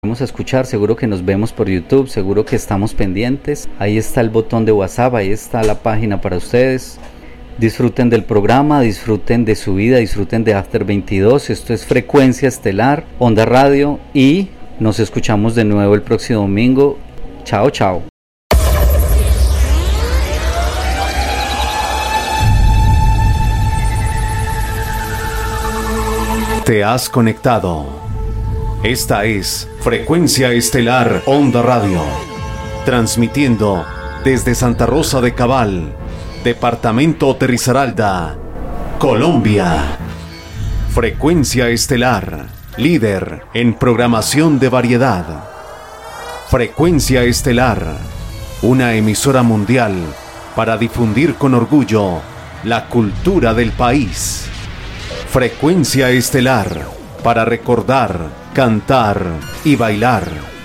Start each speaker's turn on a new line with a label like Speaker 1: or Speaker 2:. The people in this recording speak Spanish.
Speaker 1: Vamos a escuchar, seguro que nos vemos por YouTube, seguro que estamos pendientes. Ahí está el botón de WhatsApp, ahí está la página para ustedes. Disfruten del programa, disfruten de su vida, disfruten de After 22. Esto es Frecuencia Estelar, Onda Radio, y nos escuchamos de nuevo el próximo domingo. Chao, chao.
Speaker 2: Te has conectado. Esta es Frecuencia Estelar Onda Radio, transmitiendo desde Santa Rosa de Cabal, Departamento de Risaralda, Colombia. Frecuencia Estelar, líder en programación de variedad. Frecuencia Estelar, una emisora mundial para difundir con orgullo la cultura del país. Frecuencia Estelar, para recordar, cantar y bailar.